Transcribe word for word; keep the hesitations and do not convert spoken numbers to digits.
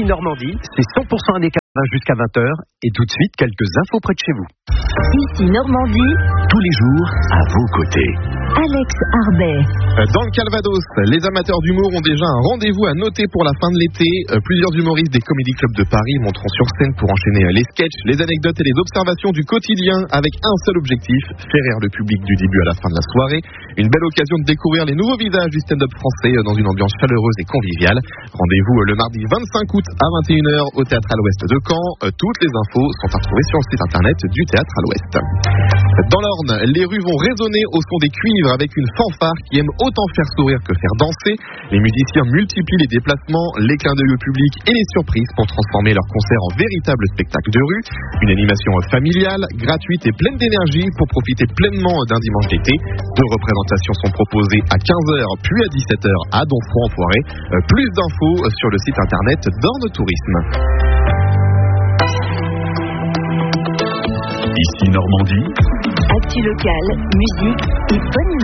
Normandie, c'est cent pour cent années quatre-vingts jusqu'à vingt heures. Et tout de suite, quelques infos près de chez vous. Ici Normandie, tous les jours à vos côtés. Alex Arbet. Dans le Calvados, les amateurs d'humour ont déjà un rendez-vous à noter pour la fin de l'été. Plusieurs humoristes des comédie clubs de Paris monteront sur scène pour enchaîner les sketchs, les anecdotes et les observations du quotidien avec un seul objectif, faire rire le public du début à la fin de la soirée. Une belle occasion de découvrir les nouveaux visages du stand-up français dans une ambiance chaleureuse et conviviale. Rendez-vous le mardi vingt-cinq août à vingt et une heures au Théâtre à l'Ouest de Caen. Toutes les infos sont à retrouver sur le site internet du Théâtre à l'Ouest. Dans l'Orne, les rues vont résonner au son des cuivres avec une fanfare qui aime autant faire sourire que faire danser. Les musiciens multiplient les déplacements, les clins d'œil au public et les surprises pour transformer leur concert en véritable spectacle de rue. Une animation familiale, gratuite et pleine d'énergie pour profiter pleinement d'un dimanche d'été. Deux représentations sont proposées à quinze heures puis à dix-sept heures à Donfront-en-Poiré. Plus d'infos sur le site internet d'Orne Tourisme. Ici Normandie. Actu locale, musique et bonne humeur.